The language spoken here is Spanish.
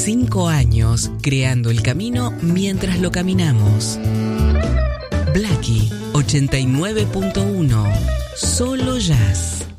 5 años creando el camino mientras lo caminamos. Blackie 89.1. Solo jazz.